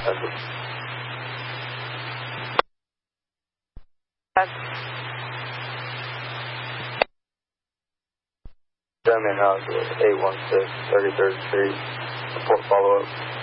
That's it. Gunman House, 816 33rd Street. Report follow-up.